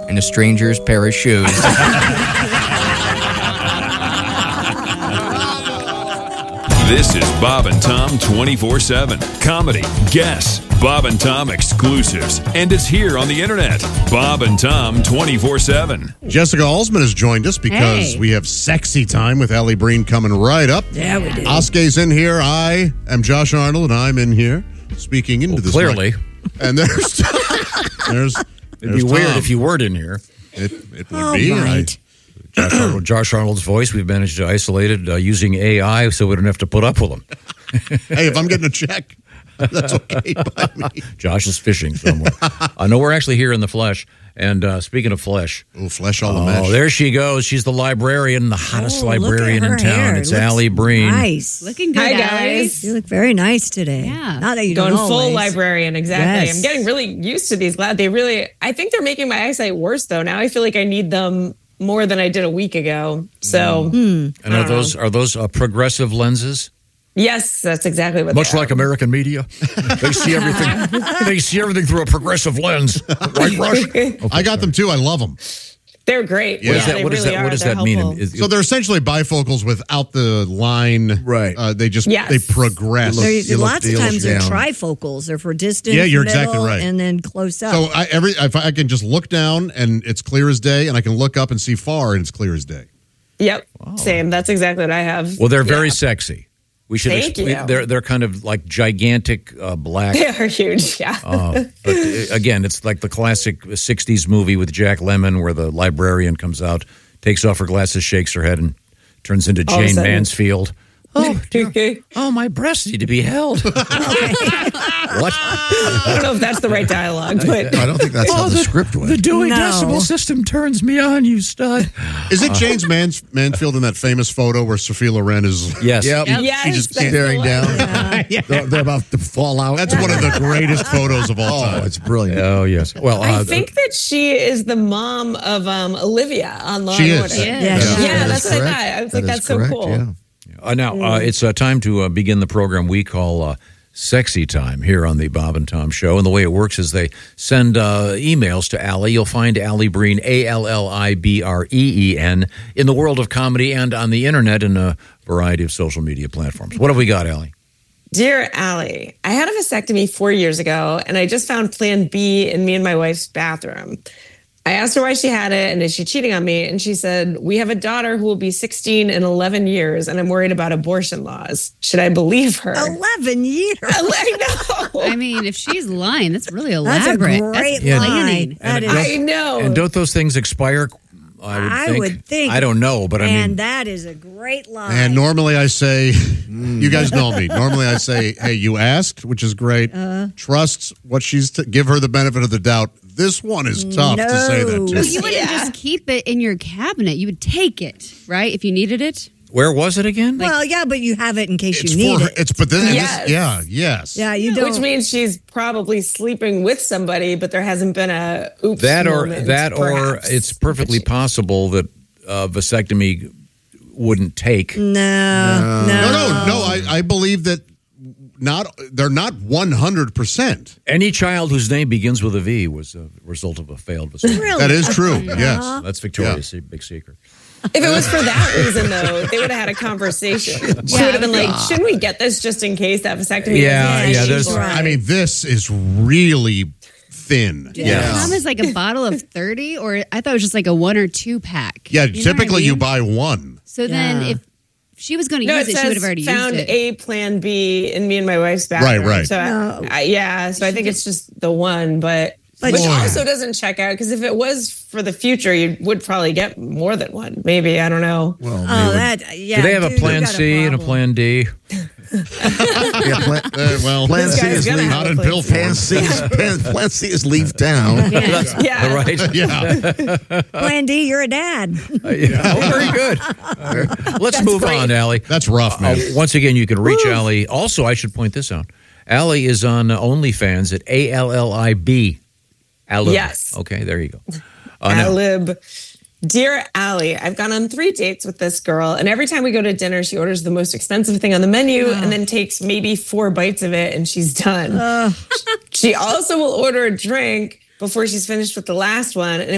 in a stranger's pair of shoes. This is Bob and Tom 24/7. Comedy, guests, Bob and Tom exclusives. And it's here on the internet. Bob and Tom 24/7. Jessica Alsman has joined us because we have Sexy Time with Allie Breen coming right up. Yeah, we do. Oskay's in here. I am Josh Arnold, and I'm in here speaking into this. Clearly. And there's It'd be weird Tom. if you weren't in here. It would be. Right. Josh Arnold's voice, we've managed to isolate it using AI so we don't have to put up with him. Hey, if I'm getting a check, that's okay by me. Josh is fishing somewhere. No, we're actually here in the flesh. And speaking of flesh. Oh, flesh all the mesh. Oh, there she goes. She's the librarian, the hottest librarian in look at her town. hair. It's Looks Allie Breen. Nice. Looking good, Hi, Allie. guys. You look very nice today. Yeah. Not that you Going don't full always. librarian, exactly. Yes. I'm getting really used to these glasses. I think they're making my eyesight worse, though. Now I feel like I need them more than I did a week ago. So, And are those progressive lenses? yes, that's exactly what Much they like are. American media, they see everything. They see everything through a progressive lens. Right, Rush? I got them too. I love them. They're great. Yeah. They What does really that? are. What does They're that mean? helpful. So they're essentially bifocals without the line. Right. They just Yes. they progress. Lots of times they're trifocals. They're for distance, Yeah, you're middle, exactly right. and then close up. So if I can just look down and it's clear as day, and I can look up and see far and it's clear as day. Yep, same. That's exactly what I have. Well, they're very sexy. We should. Thank you. They're kind of like gigantic black. They are huge, yeah. But again, it's like the classic '60s movie with Jack Lemmon, where the librarian comes out, takes off her glasses, shakes her head, and turns into All of a Jane sudden. Mansfield. Oh, dear. Oh, my breasts need to be held. What? I don't know if that's the right dialogue, but I don't think that's how the script went. The Dewey No. Decimal System turns me on, you stud. Is it James Mansfield in that famous photo where Sophia Loren is? Yes. Yep. yes, She's just that's the staring one. down. They're about to fall out. That's one of the greatest photos of all Oh, time. it's brilliant. Oh, yes. Well, I think that she is the mom of Olivia on Law She and is. Order. Yeah. Yeah, she Yeah, is. that's what I correct. thought. I was That like, is that's so correct, cool. yeah. now it's time to begin the program we call Sexy Time here on the Bob and Tom Show. And the way it works is they send emails to Allie. You'll find Allie Breen, ALLIBREEN, in the world of comedy and on the internet in a variety of social media platforms. What have we got, Allie? Dear Allie, I had a vasectomy 4 years ago, and I just found Plan B in me and my wife's bathroom. I asked her why she had it and is she cheating on me? And she said, we have a daughter who will be 16 in 11 years, and I'm worried about abortion laws. Should I believe her? 11 years. I know. I mean, if she's lying, that's really That's a elaborate. great That's lie. planning. That is, I know. And don't those things expire? I would think. I don't know, but I mean, that is a great lie. And normally I say, you guys know me. Normally I say, hey, you asked, which is great. Trust what she's give her the benefit of the doubt. This one is tough to say that No. to. Well, you wouldn't just keep it in your cabinet. You would take it, right? If you needed it. where was it again? Well, yeah, but you have it in case It's you need for her. it. It's but then Yes. yes. Yeah, you don't. Which means she's probably sleeping with somebody, but there hasn't been a oops moment, or perhaps. it's perfectly possible that vasectomy wouldn't take. No. I believe that they're not 100%. Any child whose name begins with a V was a result of a failed vasectomy. Really? That is true. Yes. That's Victoria's big secret. If it was for that reason, though, they would have had a conversation. She would have been like, shouldn't we get this just in case that vasectomy? Yeah, is there's- right. I mean, this is really thin. Yeah. Tom is like a bottle of 30, or I thought it was just like a 1 or 2 pack. Yeah, You know what I typically you mean? buy one. So then Yeah. if she was going to No, use it it, she would have says already found used it. a Plan B in me and my wife's bathroom. Right. So so I think it's just the one, but which Boy. also doesn't check out because if it was for the future, you would probably get more than one. Maybe, I don't know. Well, Oh, that, yeah. Do they have a dude, you plan got C and a problem. plan D? yeah, Plan This C guy's is gonna leave. have not a in plan pill C. form. Plan C is leave town. Yeah. Right? Yeah. Plan D, you're a dad. Oh, very good. Let's move on, Allie. That's rough, man. Once again, you can reach Allie. Also, I should point this out. Allie is on OnlyFans at ALLIB. Alib. Yes. Okay, there you go. Now- Alib. Dear Allie, I've gone on 3 dates with this girl, and every time we go to dinner, she orders the most expensive thing on the menu and then takes maybe 4 bites of it, and she's done. She also will order a drink before she's finished with the last one, and